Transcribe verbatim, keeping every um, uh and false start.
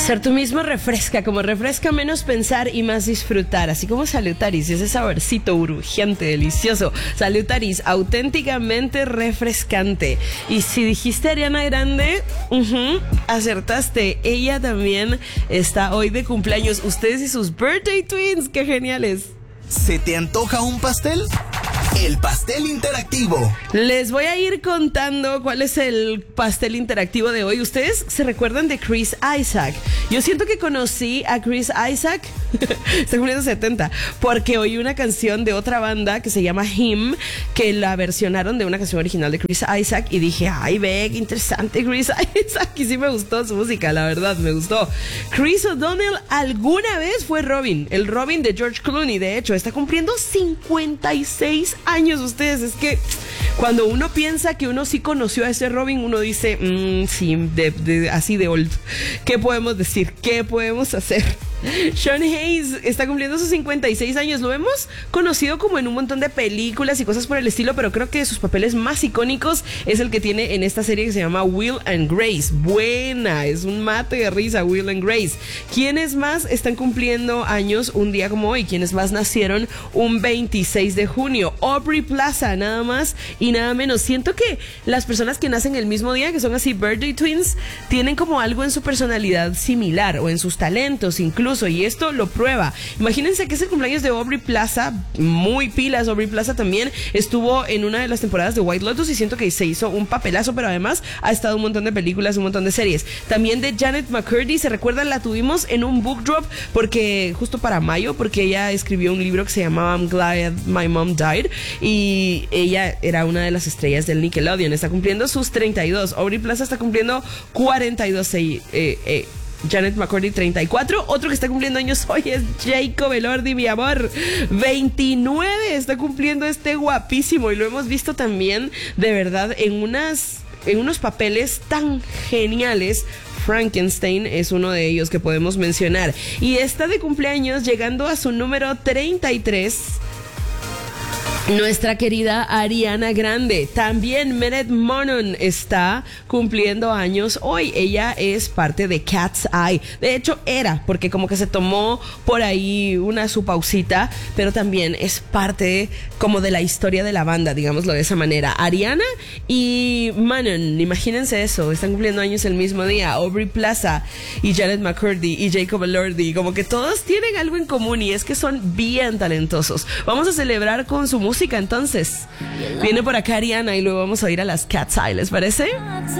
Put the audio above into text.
Ser tú mismo refresca, como refresca menos pensar y más disfrutar, así como Salutaris, ese saborcito urgente, delicioso. Salutaris, auténticamente refrescante. Y si dijiste Ariana Grande, uh-huh, acertaste. Ella también está hoy de cumpleaños. Ustedes y sus birthday twins, qué geniales. ¿Se te antoja un pastel? El pastel interactivo. Les voy a ir contando cuál es el pastel interactivo de hoy. ¿Ustedes se recuerdan de Chris Isaak? Yo siento que conocí a Chris Isaak, está cumpliendo setenta, porque oí una canción de otra banda que se llama Him, que la versionaron de una canción original de Chris Isaak, y dije, ay, ve, qué interesante Chris Isaak, y sí me gustó su música, la verdad, me gustó. Chris O'Donnell alguna vez fue Robin, el Robin de George Clooney, de hecho, está cumpliendo cincuenta y seis años. Ustedes, es que cuando uno piensa que uno sí conoció a ese Robin, uno dice, mmm, sí, de, de, así de old. ¿Qué podemos decir? ¿Qué podemos hacer? Sean Hayes está cumpliendo sus cincuenta y seis años. Lo hemos conocido como en un montón de películas y cosas por el estilo, pero creo que sus papeles más icónicos es el que tiene en esta serie que se llama Will and Grace. Buena, es un mate de risa, Will and Grace. ¿Quiénes más están cumpliendo años un día como hoy? ¿Quiénes más nacieron un veintiséis de junio? Aubrey Plaza, nada más y nada menos. Siento que las personas que nacen el mismo día, que son así birthday twins, tienen como algo en su personalidad similar o en sus talentos incluso. Y esto lo prueba. Imagínense que es el cumpleaños de Aubrey Plaza, muy pilas. Aubrey Plaza también estuvo en una de las temporadas de White Lotus y siento que se hizo un papelazo, pero además ha estado en un montón de películas, un montón de series. También de Janet McCurdy, ¿se recuerdan? La tuvimos en un book drop porque justo para mayo, porque ella escribió un libro que se llamaba I'm Glad My Mom Died y ella era una de las estrellas del Nickelodeon. Está cumpliendo sus treinta y dos. Aubrey Plaza está cumpliendo cuarenta y dos. Eh, eh, Janet McCurdy treinta y cuatro. Otro que está cumpliendo años hoy es Jacob Elordi, mi amor, veintinueve. Está cumpliendo este guapísimo y lo hemos visto también de verdad en unas en unos papeles tan geniales. Frankenstein es uno de ellos que podemos mencionar. Y está de cumpleaños, llegando a su número treinta y tres, nuestra querida Ariana Grande. También Meret Monon está cumpliendo años hoy. Ella es parte de Cat's Eye. De hecho era, porque como que se tomó por ahí una su pausita, pero también es parte como de la historia de la banda, digámoslo de esa manera. Ariana y Monon, imagínense eso, están cumpliendo años el mismo día. Aubrey Plaza y Janet McCurdy y Jacob Elordi, como que todos tienen algo en común y es que son bien talentosos. Vamos a celebrar con su música. Entonces, viene por acá Ariana y luego vamos a ir a las Cat's Eye, ¿les parece?